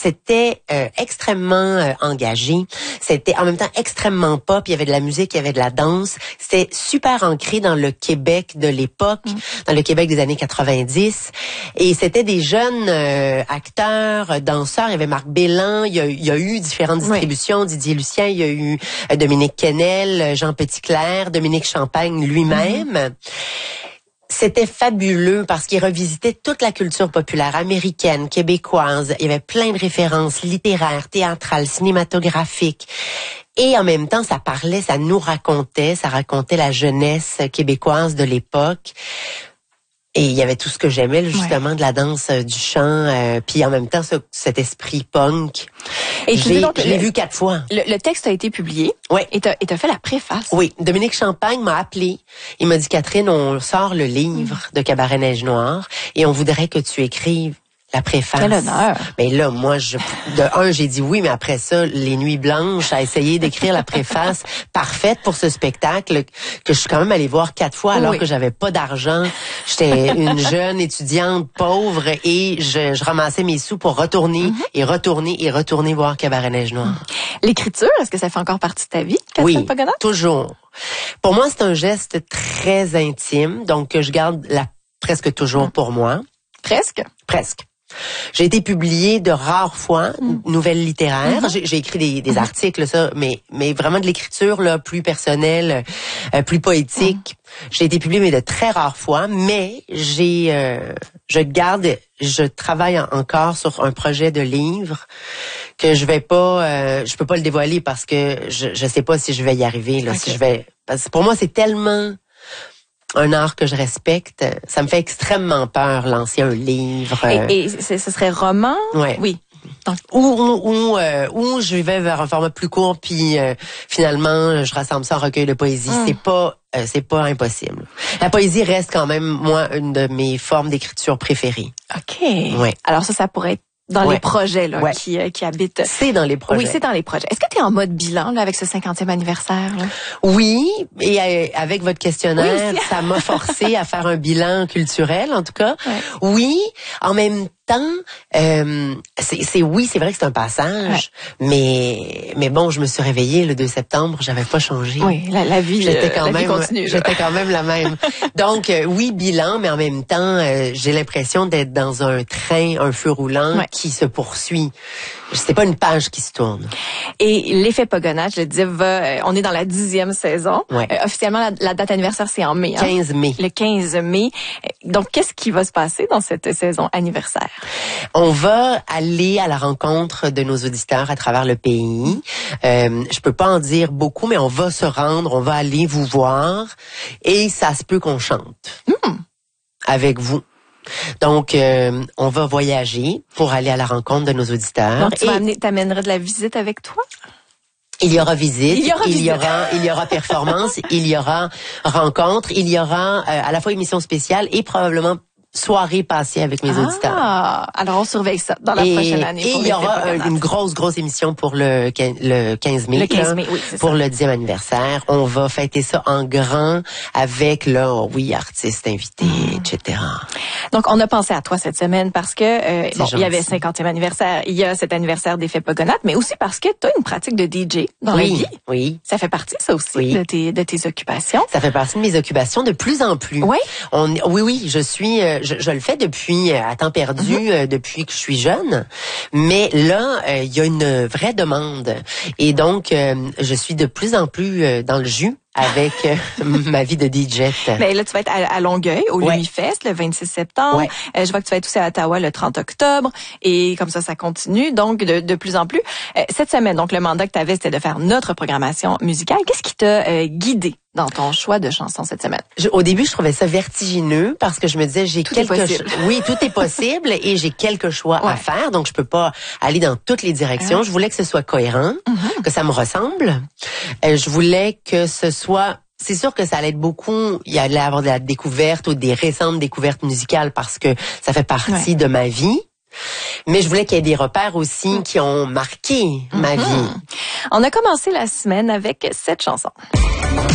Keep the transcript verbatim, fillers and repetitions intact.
c'était euh, extrêmement euh, engagé. C'était en même temps extrêmement pop. Il y avait de la musique, il y avait de la danse. C'était super ancré dans le Québec de l'époque, mmh. dans le Québec des années quatre-vingt-dix. Et c'était des jeunes euh, acteurs, danseurs. Il y avait Marc Bélan. Il y a, il y a eu différentes distributions. Oui. Didier Lucien. Il y a eu euh, Dominique Kennel, Jean Petitclerc, Dominique Champagne lui-même. Mmh. C'était fabuleux parce qu'il revisitait toute la culture populaire américaine, québécoise. Il y avait plein de références littéraires, théâtrales, cinématographiques. Et en même temps, ça parlait, ça nous racontait, ça racontait la jeunesse québécoise de l'époque. Et il y avait tout ce que j'aimais, justement, ouais. de la danse, euh, du chant, euh, puis en même temps, ce, cet esprit punk. Et je l'ai vu quatre fois. Le, le texte a été publié. Oui. Et t'as, et t'as fait la préface. Oui. Dominique Champagne m'a appelé. Il m'a dit, Catherine, on sort le livre mmh. de Cabaret Neige Noire et on voudrait que tu écrives la préface. Quel honneur. Mais là, moi, je, de un, j'ai dit oui, mais après ça, les nuits blanches, à essayer d'écrire la préface parfaite pour ce spectacle que je suis quand même allée voir quatre fois alors oui. que j'avais pas d'argent. J'étais une jeune étudiante pauvre et je, je ramassais mes sous pour retourner mm-hmm. et retourner et retourner voir Cabaret Neige Noire. L'écriture, est-ce que ça fait encore partie de ta vie, Catherine Oui, Pagonnat? Toujours. Pour moi, c'est un geste très intime, donc que je garde la, presque toujours mm. pour moi. Presque? Presque. J'ai été publiée de rares fois, mmh. nouvelles littéraires. Mm-hmm. J'ai, j'ai écrit des, des mmh. articles, ça, mais mais vraiment de l'écriture là, plus personnelle, euh, plus poétique. Mmh. J'ai été publiée mais de très rares fois, mais j'ai, euh, je garde, je travaille encore sur un projet de livre que je vais pas, euh, je peux pas le dévoiler parce que je je sais pas si je vais y arriver là, okay. si je vais, parce que pour moi c'est tellement un art que je respecte. Ça me fait extrêmement peur, lancer un livre. Et, et ce serait roman? Ouais. Oui. Donc, ou ou ou, euh, ou je vais vers un format plus court, puis euh, finalement, je rassemble ça en recueil de poésie. Mm. C'est pas euh, c'est pas impossible. La poésie reste quand même, moi, une de mes formes d'écriture préférées. OK. Ouais. Alors ça, ça pourrait être dans ouais. les projets là, ouais. qui, euh, qui habitent. C'est dans les projets. Oui, c'est dans les projets. Est-ce que tu es en mode bilan là, avec ce cinquantième anniversaire? Là? Oui, et euh, avec votre questionnaire, oui, ça m'a forcé à faire un bilan culturel, en tout cas. Ouais. Oui, en même temps, euh, c'est, c'est oui, c'est vrai que c'est un passage, ouais. mais mais bon, je me suis réveillée le deux septembre, j'avais pas changé. Oui, la, la vie, j'étais euh, quand la même, vie continue. J'étais quand même la même. Donc euh, oui, bilan, mais en même temps, euh, j'ai l'impression d'être dans un train, un feu roulant ouais. qui se poursuit. C'est pas une page qui se tourne. Et l'effet Pagonnat, je le disais, va, on est dans la dixième saison. Ouais. Euh, officiellement, la, la date anniversaire, c'est en mai. Hein? quinze mai. Le quinze mai. Donc, qu'est-ce qui va se passer dans cette saison anniversaire? On va aller à la rencontre de nos auditeurs à travers le pays. Euh, je peux pas en dire beaucoup, mais on va se rendre, on va aller vous voir. Et ça se peut qu'on chante mmh. avec vous. Donc, euh, on va voyager pour aller à la rencontre de nos auditeurs. Donc, tu vas amener, t'amèneras de la visite avec toi? Il y aura visite, il y aura, il visite. y aura, il y aura performance, il y aura rencontre, il y aura euh, à la fois émission spéciale et probablement soirée passée avec mes ah, auditeurs. Alors on surveille ça dans la et, prochaine année. Et il y aura un, une grosse, grosse émission pour le, le quinze mai. Le quinze mai, là, oui, c'est pour ça. le dixième anniversaire. On va fêter ça en grand avec, là, oui, artistes invités, mmh. et cetera. Donc, on a pensé à toi cette semaine parce que, euh, bon, gentil. Il y avait cinquantième anniversaire, il y a cet anniversaire d'Effet Pagonnat, mais aussi parce que tu as une pratique de D J dans oui, la vie. Oui, ça fait partie, ça aussi, oui. de tes, de tes occupations. Ça fait partie de mes occupations de plus en plus. Oui? On, oui, oui, je suis, je, je le fais depuis à temps perdu, mm-hmm. euh, depuis que je suis jeune. Mais là, il euh, y a une vraie demande. Et donc, euh, je suis de plus en plus euh, dans le jus avec euh, ma vie de D J. Ben là, tu vas être à, à Longueuil, au ouais. Lumifest, le vingt-six septembre. Ouais. Euh, je vois que tu vas être aussi à Ottawa le trente octobre. Et comme ça, ça continue. Donc, de, de plus en plus. Euh, cette semaine, donc, le mandat que tu avais, c'était de faire notre programmation musicale. Qu'est-ce qui t'a euh, guidé dans ton choix de chansons cette semaine? Je, au début, je trouvais ça vertigineux parce que je me disais, j'ai tout quelque chose. Oui, tout est possible et j'ai quelques choix ouais. à faire. Donc, je peux pas aller dans toutes les directions. Ouais. Je voulais que ce soit cohérent, mm-hmm. que ça me ressemble. Euh, je voulais que ce soit... C'est sûr que ça allait être beaucoup, il y allait avoir de la découverte ou des récentes découvertes musicales parce que ça fait partie ouais. de ma vie. Mais je voulais qu'il y ait des repères aussi mmh. qui ont marqué mmh. ma vie. On a commencé la semaine avec cette chanson.